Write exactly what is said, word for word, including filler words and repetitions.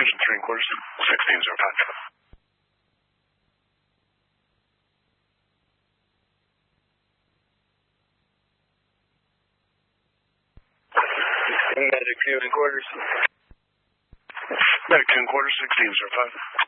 Attention three and quarters, sixteen zero five. Medic two and quarters. Medic two and quarters, sixteen zero five.